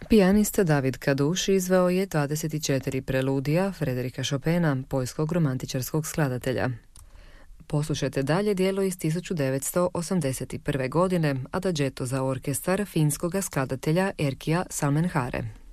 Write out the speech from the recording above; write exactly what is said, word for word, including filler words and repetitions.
Pijanista David Kaduš izveo je dvadeset četiri preludija Frederika Chopina, poljskog romantičarskog skladatelja. Poslušajte dalje djelo iz tisuću devetsto osamdeset prve. godine, Adagietto za orkestar finskoga skladatelja Erkija Salmenhare.